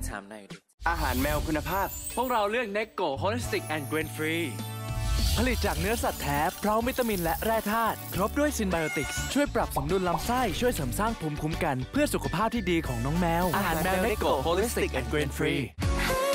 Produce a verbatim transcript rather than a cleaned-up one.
ถามหน่อยดิอาหารแมวคุณภาพพวกเราเลือก Necco Holistic and Grain Free ผลิตจากเนื้อสัตว์แท้พร้อมวิตามินและแร่ธาตุครบด้วยซินไบโอติกส์ช่วยปรับสมดุลลำไส้ช่วยเสริมสร้างภูมิคุ้มกันเพื่อสุขภาพที่ดีของน้องแมวอาหารแมว Necco Holistic and Grain Free